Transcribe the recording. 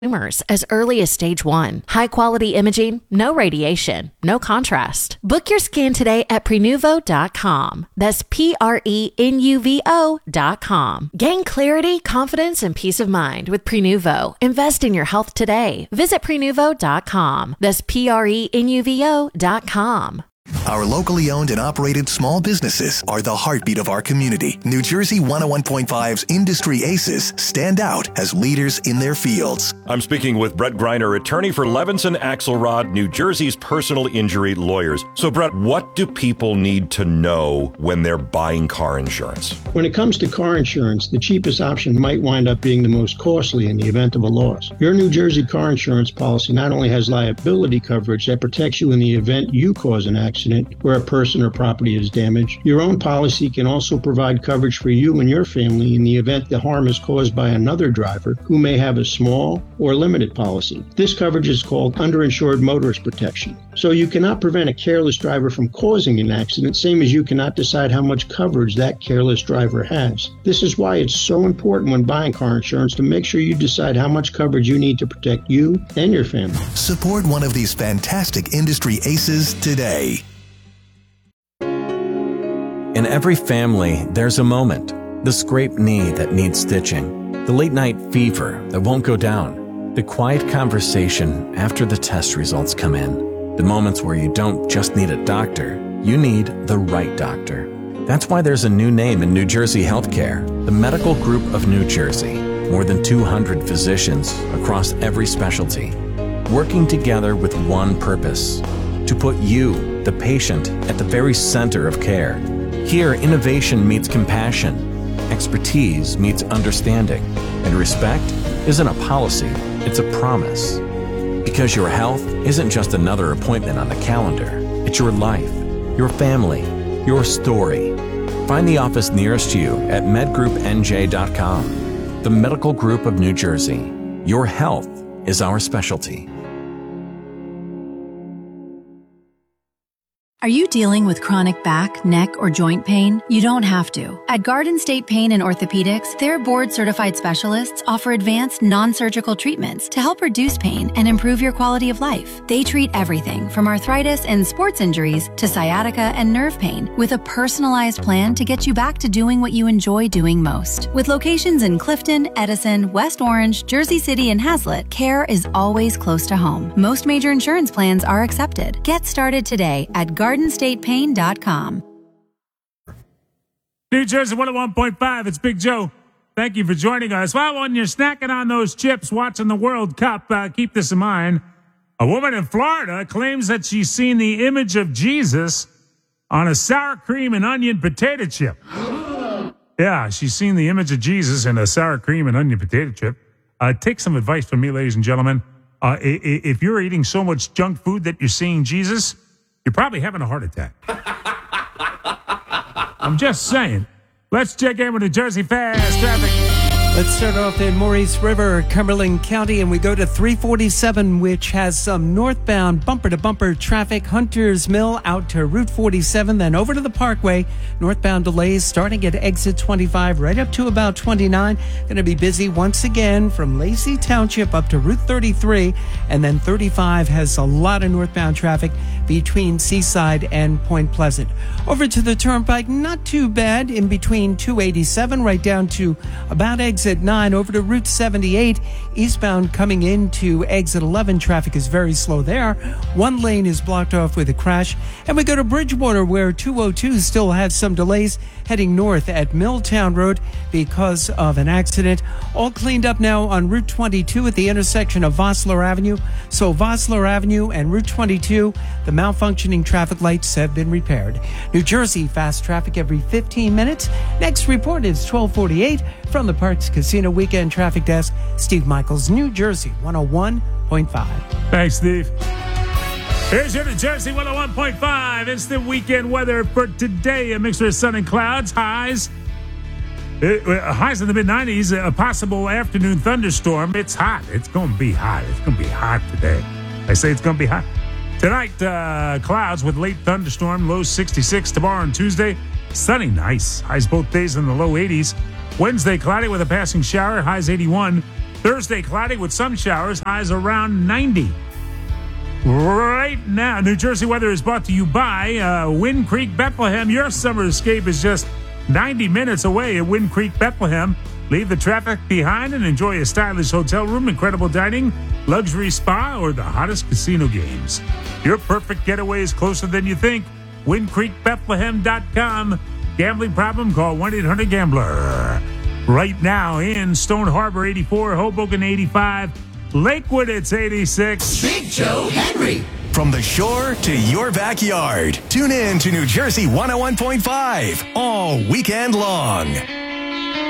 tumors as early as stage 1. High-quality imaging, no radiation, no contrast. Book your scan today at Prenuvo.com. That's Prenuvo.com. Gain clarity, confidence, and peace of mind with Prenuvo. Invest in your health today. Visit Prenuvo.com. That's Prenuvo.com. Our locally owned and operated small businesses are the heartbeat of our community. New Jersey 101.5's Industry Aces stand out as leaders in their fields. I'm speaking with Brett Greiner, attorney for Levinson Axelrod, New Jersey's personal injury lawyers. So, Brett, what do people need to know when they're buying car insurance? When it comes to car insurance, the cheapest option might wind up being the most costly in the event of a loss. Your New Jersey car insurance policy not only has liability coverage that protects you in the event you cause an accident where a person or property is damaged, your own policy can also provide coverage for you and your family in the event the harm is caused by another driver who may have a small or limited policy. This coverage is called underinsured motorist protection. So you cannot prevent a careless driver from causing an accident, same as you cannot decide how much coverage that careless driver has. This is why it's so important when buying car insurance to make sure you decide how much coverage you need to protect you and your family. Support one of these fantastic industry aces today. In every family, there's a moment. The scraped knee that needs stitching. The late night fever that won't go down. The quiet conversation after the test results come in. The moments where you don't just need a doctor, you need the right doctor. That's why there's a new name in New Jersey healthcare, the Medical Group of New Jersey. More than 200 physicians across every specialty, working together with one purpose, to put you, the patient, at the very center of care. Here, innovation meets compassion, expertise meets understanding, and respect isn't a policy, it's a promise. Because your health isn't just another appointment on the calendar, it's your life, your family, your story. Find the office nearest you at medgroupnj.com. The Medical Group of New Jersey. Your health is our specialty. Are you dealing with chronic back, neck, or joint pain? You don't have to. At Garden State Pain and Orthopedics, their board-certified specialists offer advanced non-surgical treatments to help reduce pain and improve your quality of life. They treat everything from arthritis and sports injuries to sciatica and nerve pain with a personalized plan to get you back to doing what you enjoy doing most. With locations in Clifton, Edison, West Orange, Jersey City, and Hazlet, care is always close to home. Most major insurance plans are accepted. Get started today at GardenStatePain.com. New Jersey 101.5, it's Big Joe. Thank you for joining us. Well, when you're snacking on those chips watching the World Cup, keep this in mind. A woman in Florida claims that she's seen the image of Jesus on a sour cream and onion potato chip. Yeah, she's seen the image of Jesus in a sour cream and onion potato chip. Take some advice from me, ladies and gentlemen. If you're eating so much junk food that you're seeing Jesus, you're probably having a heart attack. I'm just saying. Let's check in with New Jersey Fast Traffic. Let's start off in Maurice River, Cumberland County, and we go to 347, which has some northbound bumper-to-bumper traffic. Hunter's Mill out to Route 47, then over to the Parkway. Northbound delays starting at exit 25 right up to about 29. Going to be busy once again from Lacey Township up to Route 33, and then 35 has a lot of northbound traffic between Seaside and Point Pleasant. Over to the Turnpike, not too bad in between 287 right down to about exit 9 over to Route 78. Eastbound coming into exit 11, traffic is very slow there. One lane is blocked off with a crash. And we go to Bridgewater, where 202 still has some delays heading north at Milltown Road because of an accident. All cleaned up now on Route 22 at the intersection of Vossler Avenue. So Vossler Avenue and Route 22, the malfunctioning traffic lights have been repaired. New Jersey fast traffic every 15 minutes. Next report is 1248 from the Parks Casino Weekend Traffic Desk. Steve Michaels, New Jersey 101.5. Thanks, Steve. Here's your New Jersey 101.5. It's the weekend weather for today. A mixture of sun and clouds. Highs in the mid-90s. A possible afternoon thunderstorm. It's hot. It's going to be hot. It's going to be hot today. I say it's going to be hot. Tonight, clouds with late thunderstorm. Low 66. Tomorrow and Tuesday, sunny. Nice. Highs both days in the low 80s. Wednesday, cloudy with a passing shower. Highs 81. Thursday, cloudy with some showers, highs around 90. Right now, New Jersey weather is brought to you by Wind Creek Bethlehem. Your summer escape is just 90 minutes away at Wind Creek Bethlehem. Leave the traffic behind and enjoy a stylish hotel room, incredible dining, luxury spa, or the hottest casino games. Your perfect getaway is closer than you think. WindCreekBethlehem.com. Gambling problem? Call 1-800-GAMBLER. Right now in Stone Harbor, 84, Hoboken, 85, Lakewood, it's 86. Big Joe Henry. From the shore to your backyard. Tune in to New Jersey 101.5 all weekend long.